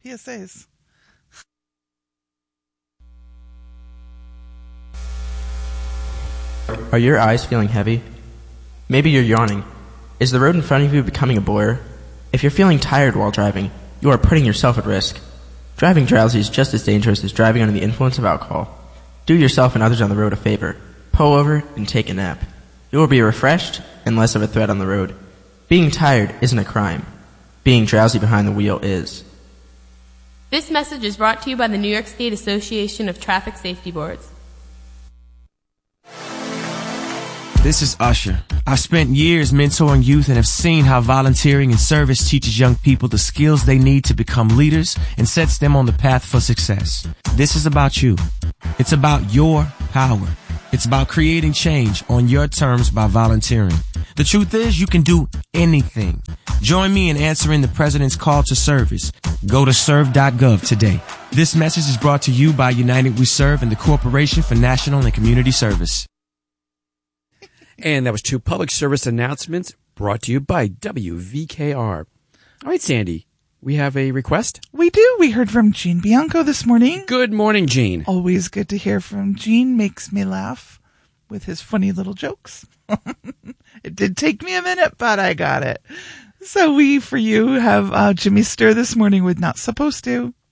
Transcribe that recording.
PSAs. Are your eyes feeling heavy? Maybe you're yawning. Is the road in front of you becoming a blur? If you're feeling tired while driving, you are putting yourself at risk. Driving drowsy is just as dangerous as driving under the influence of alcohol. Do yourself and others on the road a favor. Pull over and take a nap. You will be refreshed and less of a threat on the road. Being tired isn't a crime. Being drowsy behind the wheel is. This message is brought to you by the New York State Association of Traffic Safety Boards. This is Usher. I've spent years mentoring youth and have seen how volunteering and service teaches young people the skills they need to become leaders and sets them on the path for success. This is about you. It's about your power. It's about creating change on your terms by volunteering. The truth is, you can do anything. Join me in answering the President's call to service. Go to serve.gov today. This message is brought to you by United We Serve and the Corporation for National and Community Service. And that was 2 public service announcements brought to you by WVKR. All right, Sandy, we have a request? We do. We heard from Gene Bianco this morning. Good morning, Gene. Always good to hear from Gene. Makes me laugh with his funny little jokes. It did take me a minute, but I got it. So we, for you, have Jimmy Sturr this morning with Not Supposed To.